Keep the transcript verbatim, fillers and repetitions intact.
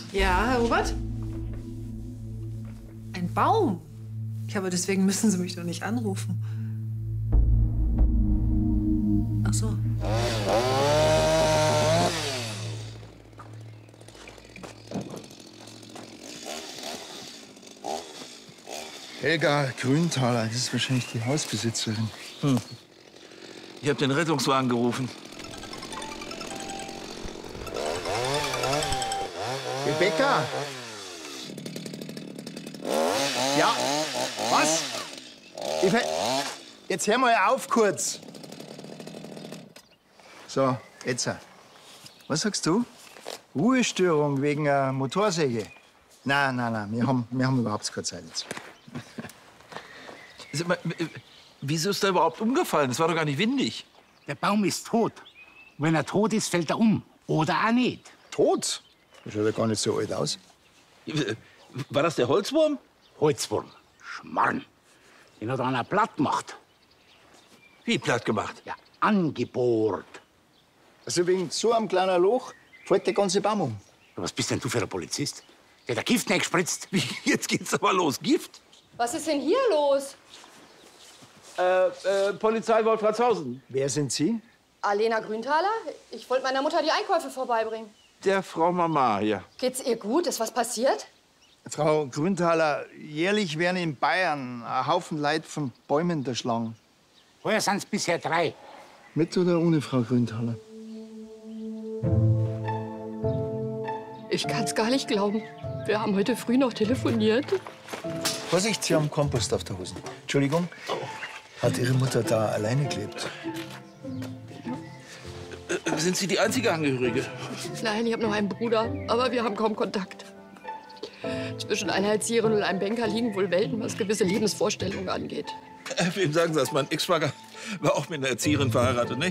Ja, Herr Robert? Ein Baum? Ja, aber deswegen müssen Sie mich doch nicht anrufen. Ach so. Helga Grünthaler, das ist wahrscheinlich die Hausbesitzerin. Hm. Ich habe den Rettungswagen gerufen. Rebecca? Ja, was? Ich ver jetzt hör mal auf kurz. So, jetzt. Was sagst du? Ruhestörung wegen einer Motorsäge? Nein, nein, nein, wir haben, wir haben überhaupt keine Zeit jetzt. Sag mal, wieso ist er überhaupt umgefallen? Es war doch gar nicht windig. Der Baum ist tot. Wenn er tot ist, fällt er um. Oder auch nicht. Tot? Das schaut ja gar nicht so alt aus. War das der Holzwurm? Holzwurm. Schmarrn. Den hat einer platt gemacht. Wie platt gemacht? Ja, angebohrt. Also wegen so einem kleinen Loch fällt der ganze Baum um. Was bist denn du für ein Polizist? Der hat Gift reingespritzt. Wie? Jetzt geht's aber los. Gift? Was ist denn hier los? Äh, äh, Polizei Wolfratshausen. Wer sind Sie? Alena Grünthaler? Ich wollte meiner Mutter die Einkäufe vorbeibringen. Der Frau Mama, ja. Geht's ihr gut? Ist was passiert? Frau Grünthaler, jährlich werden in Bayern ein Haufen Leute von Bäumen erschlagen. Heuer sind's bisher drei. Mit oder ohne Frau Grünthaler? Ich kann's gar nicht glauben. Wir haben heute früh noch telefoniert. Vorsicht, Sie haben Kompost auf der Hose. Entschuldigung, hat Ihre Mutter da alleine gelebt? Äh, sind Sie die einzige Angehörige? Nein, ich habe noch einen Bruder, aber wir haben kaum Kontakt. Zwischen einer Erzieherin und einem Banker liegen wohl Welten, was gewisse Lebensvorstellungen angeht. Äh, wem sagen Sie das? Mein Ex-Schwager war auch mit einer Erzieherin verheiratet, nicht?